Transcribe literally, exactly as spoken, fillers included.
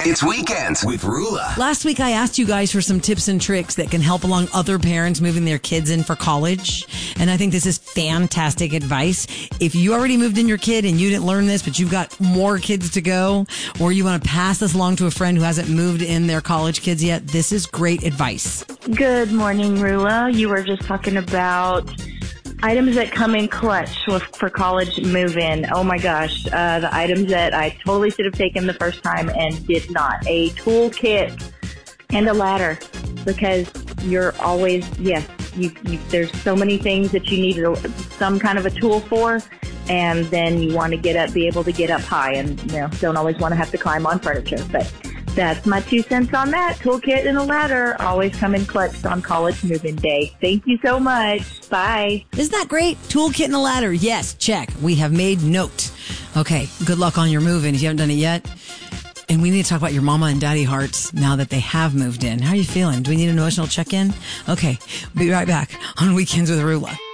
It's Weekends with Rula. Last week I asked you guys for some tips and tricks that can help along other parents moving their kids in for college. And I think this is fantastic advice. If you already moved in your kid and you didn't learn this, but you've got more kids to go, or you want to pass this along to a friend who hasn't moved in their college kids yet, this is great advice. Good morning, Rula. You were just talking about items that come in clutch for college move-in. Oh my gosh, uh, the items that I totally should have taken the first time and did not. A toolkit and a ladder, because you're always, yes, you, you, there's so many things that you need a, some kind of a tool for, and then you want to get up, be able to get up high, and you know, don't always want to have to climb on furniture. But that's my two cents on that. Toolkit and a ladder always come in clutch on college move-in day. Thank you so much. Bye. Isn't that great? Toolkit and a ladder. Yes, check. We have made note. Okay, good luck on your move-in if you haven't done it yet. And we need to talk about your mama and daddy hearts now that they have moved in. How are you feeling? Do we need an emotional check-in? Okay, we'll be right back on Weekends with Rula.